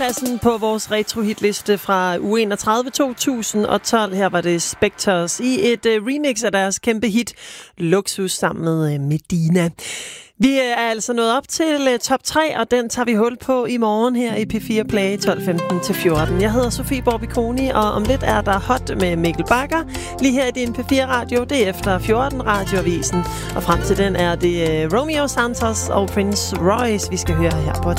Pladsen på vores retro-hitliste fra uge 31 2012. Her var det Spectors i et remix af deres kæmpe hit Luksus sammen med Medina. Vi er altså nået op til top 3, og den tager vi hul på i morgen her i P4 Play 12:15-14. Jeg hedder Sofie Borbiconi, og om lidt er der Hot med Mikkel Bakker. Lige her i din P4 Radio, det er efter 14 radioavisen. Og frem til den er det Romeo Santos og Prince Royce, vi skal høre her på